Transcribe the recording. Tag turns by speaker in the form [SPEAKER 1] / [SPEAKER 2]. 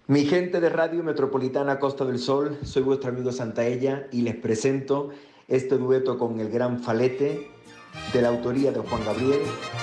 [SPEAKER 1] Mi gente de Radio Metropolitana Costa del Sol, soy vuestro amigo Santaella y les presento este dueto con el gran Falete, de la autoría de Juan Gabriel,